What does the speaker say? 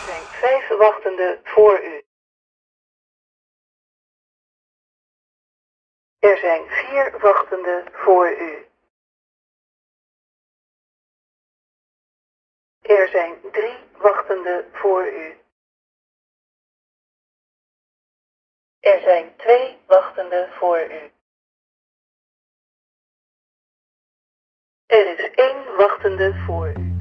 zijn 5 wachtenden voor u. Er zijn 4 wachtenden voor u. Er zijn 3 wachtenden voor u. Er zijn 2 wachtenden voor u. Er is 1 wachtende voor u.